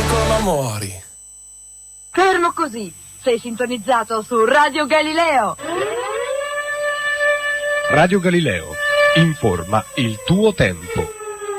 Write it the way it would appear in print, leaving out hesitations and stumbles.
e come muori. Fermo così, sei sintonizzato su Radio Galileo. Radio Galileo, informa il tuo tempo.